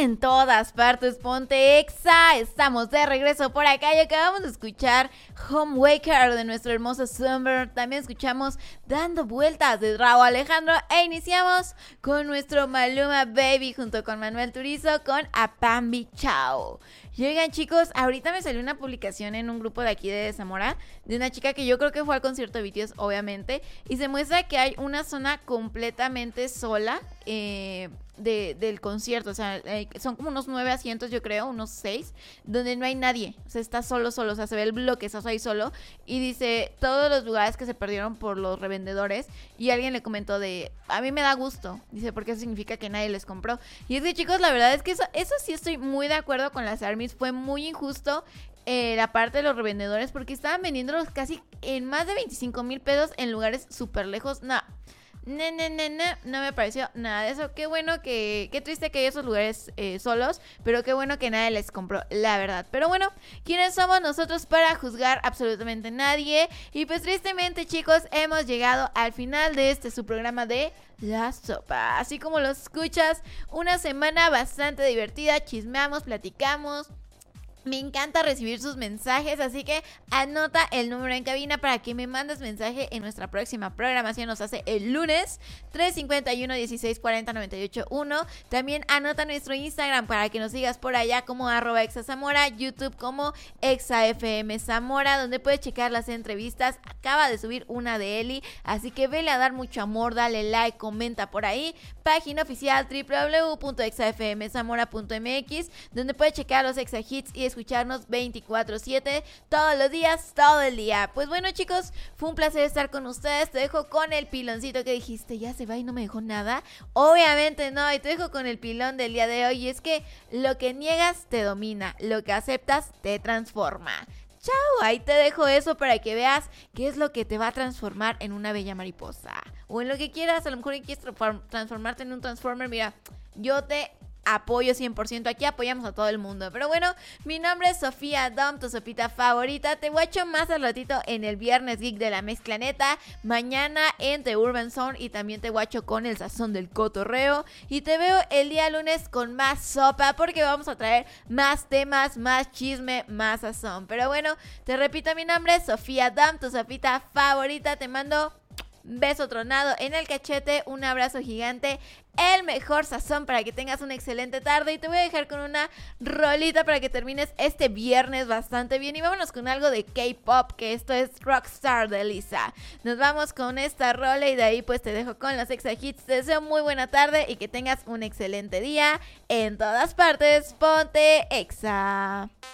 En todas partes, ponte Exa. Estamos de regreso por acá y acabamos de escuchar Homewaker de nuestro hermoso Summer. También escuchamos Dando Vueltas de Rauw Alejandro e iniciamos con nuestro Maluma Baby junto con Manuel Turizo con Apambi Chao. Y oigan, chicos, ahorita me salió una publicación en un grupo de aquí de Zamora de una chica que yo creo que fue al concierto de BTS, obviamente, y se muestra que hay una zona completamente sola del concierto, o sea, son como unos 9 asientos, yo creo, unos 6, donde no hay nadie, o sea, está solo, o sea, se ve el bloquezazo ahí solo, y dice todos los lugares que se perdieron por los revendedores, y alguien le comentó a mí me da gusto, dice, porque eso significa que nadie les compró, y es que, chicos, la verdad es que eso sí estoy muy de acuerdo con las ARMYs, fue muy injusto la parte de los revendedores, porque estaban vendiéndolos casi en más de 25,000 pesos en lugares súper lejos, no me pareció nada de eso. Qué bueno qué triste que hay esos lugares solos, pero qué bueno que nadie les compró, la verdad. Pero bueno, ¿quiénes somos nosotros para juzgar absolutamente nadie? Y pues tristemente, chicos, hemos llegado al final de su programa de La Sopa. Así como lo escuchas, una semana bastante divertida, chismeamos, platicamos. Me encanta recibir sus mensajes, así que anota el número en cabina para que me mandes mensaje en nuestra próxima programación. Nos hace el lunes 351-1640-981. También anota nuestro Instagram para que nos sigas por allá como @exazamora, YouTube como exafmzamora, donde puedes checar las entrevistas. Acaba de subir una de Eli, así que vele a dar mucho amor, dale like, comenta por ahí. Página oficial www.exafmzamora.mx, donde puedes checar los Exa Hits y escucharnos 24/7, todos los días, todo el día. Pues bueno, chicos, fue un placer estar con ustedes. Te dejo con el piloncito que dijiste, ya se va y no me dejó nada. Obviamente no, y te dejo con el pilón del día de hoy. Y es que lo que niegas te domina, lo que aceptas te transforma. Chao, ahí te dejo eso para que veas qué es lo que te va a transformar en una bella mariposa. O en lo que quieras, a lo mejor quieres transformarte en un Transformer. Mira, yo te apoyo 100%, aquí apoyamos a todo el mundo. Pero bueno, mi nombre es Sofía Dom, tu sopita favorita. Te guacho más al ratito en el Viernes Geek de la Mezclaneta, mañana en The Urban Zone, y también te guacho con el sazón del cotorreo, y te veo el día lunes con más sopa, porque vamos a traer más temas, más chisme, más sazón. Pero bueno, te repito, mi nombre es Sofía Dom, tu sopita favorita. Te mando beso tronado en el cachete, un abrazo gigante, el mejor sazón para que tengas una excelente tarde, y te voy a dejar con una rolita para que termines este viernes bastante bien. Y vámonos con algo de K-pop, que esto es Rockstar de Lisa. Nos vamos con esta rola y de ahí pues te dejo con los Exa Hits. Te deseo muy buena tarde y que tengas un excelente día. En todas partes, ponte Exa.